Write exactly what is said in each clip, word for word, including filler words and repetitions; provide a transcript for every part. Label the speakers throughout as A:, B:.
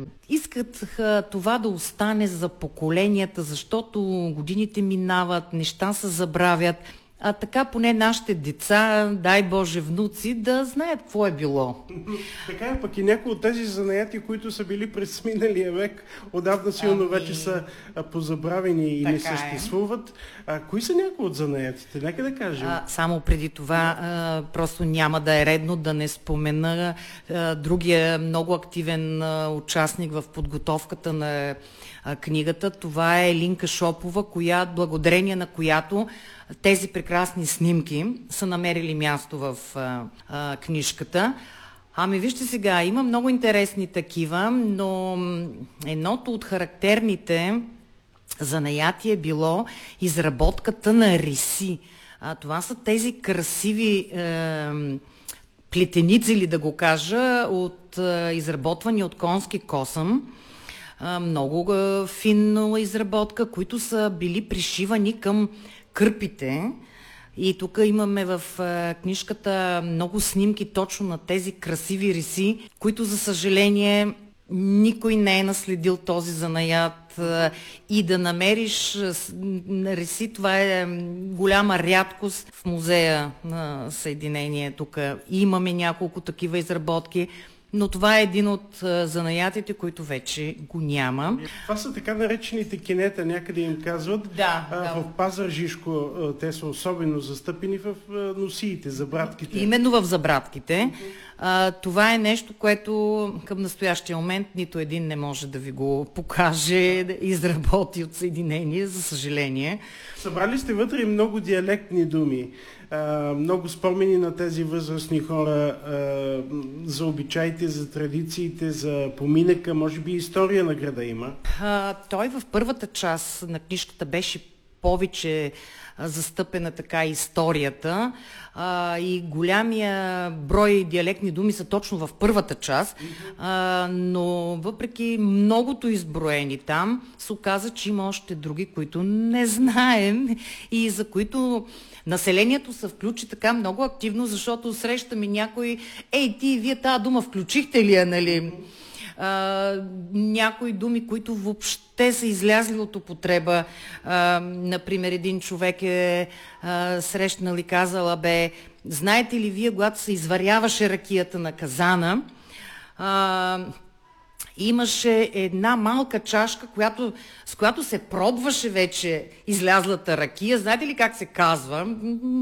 A: искат това да остане за поколенията, защото годините минават, неща се забравят. А така поне нашите деца, дай Боже внуци, да знаят какво е било.
B: Така е, пък и някои от тези занаяти, които са били през миналия век, отдавна силно ами... вече са позабравени и така не съществуват. Е. А кои са някои от занаятите? Нека да кажем.
A: А, само преди това, а, просто няма да е редно да не спомена а, другия много активен а, участник в подготовката на а, книгата. Това е Елинка Шопова, коя, благодарение на която тези прекрасни снимки са намерили място в а, а, книжката. Ами вижте сега, има много интересни такива, но едното от характерните занаяти е било изработката на риси. А, това са тези красиви е, плетеници, или да го кажа, от, е, изработвани от конски косъм. Е, много е, финна изработка, които са били пришивани към кърпите. И тук имаме в е, книжката много снимки точно на тези красиви риси, които за съжаление никой не е наследил този занаят. Е, и да намериш е, риси, това е голяма рядкост в музея на Съединение. Тук имаме няколко такива изработки. Но това е един от а, занаятите, които вече го няма.
B: Това са така наречените кинета, някъде им казват.
A: Да,
B: а,
A: да.
B: В Пазарджишко те са особено застъпени в а, носиите, забратките.
A: Именно в забратките. А, това е нещо, което към настоящия момент нито един не може да ви го покаже, да изработи от Съединение, за съжаление.
B: Събрали сте вътре много диалектни думи. Uh, много спомени на тези възрастни хора uh, за обичаите, за традициите, за поминъка, може би история на града има.
A: Uh, той в първата част на книжката беше повече uh, застъпена така историята uh, и голямия брой диалектни думи са точно в първата част, uh, но въпреки многото изброени там, се оказа, че има още други, които не знаем и за които населението се включи така много активно, защото срещаме някой, ей ти, вие тази дума включихте ли я, нали? А, някои думи, които въобще са излязли от употреба. А, например, един човек е а, срещнал и казала, бе, знаете ли вие, когато се изваряваше ракията на казана, а, имаше една малка чашка, която, с която се пробваше вече излязлата ракия. Знаете ли как се казва?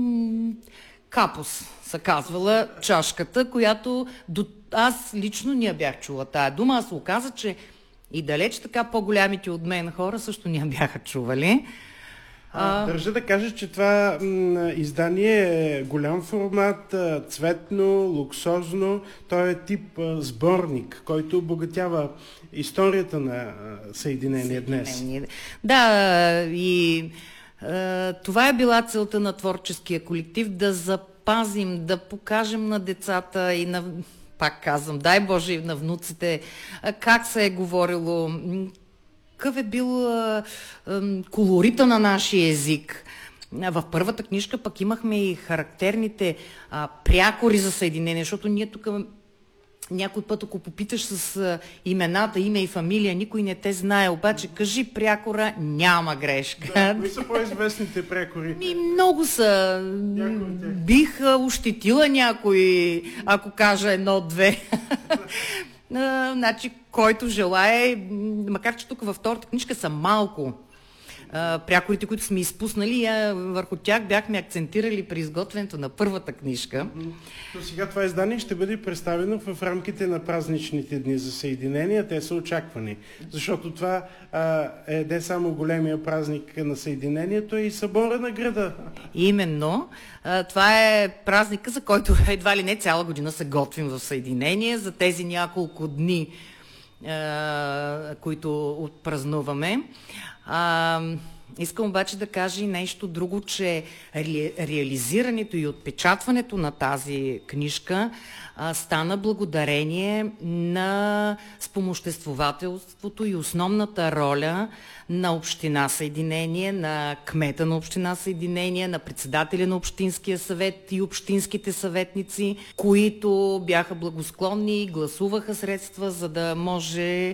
A: Капус се казвала чашката, която до... аз лично не я бях чула тая дума, а се оказа, че и далеч така по-голямите от мен хора също не я бяха чували.
B: А, държа да кажа, че това м, издание е голям формат, цветно, луксозно. Той е тип а, сборник, който обогатява историята на а, Съединение днес.
A: Да, и а, това е била целта на творческия колектив, да запазим, да покажем на децата и на, пак казвам, дай Боже, и на внуците, как се е говорило, какъв е бил а, а, колорита на нашия език. В първата книжка пък имахме и характерните а, прякори за Съединение, защото ние тук някой път, ако попиташ с а, имената, име и фамилия, никой не те знае, обаче кажи прякора, няма грешка.
B: Да, кои са по-известните прякори?
A: Ми, много са. Бих а, ощетила някой, ако кажа едно-две. Uh, значи, който желае, макар че тук във втората книжка са малко uh, прякорите, които сме изпуснали, а върху тях бяхме акцентирали при изготвянето на първата книжка.
B: Но сега това издание ще бъде представено в рамките на празничните дни за Съединение. Те са очаквани, защото това uh, е не само големия празник на Съединението, а и събора на града.
A: Именно. Uh, това е празника, за който едва ли не цяла година се готвим в Съединение, за тези няколко дни, uh, които отпразнуваме. Uh, Искам обаче да кажа и нещо друго, че ре, реализирането и отпечатването на тази книжка а, стана благодарение на спомоществователството и основната роля на Община Съединение, на кмета на Община Съединение, на председателя на Общинския съвет и общинските съветници, които бяха благосклонни и гласуваха средства, за да може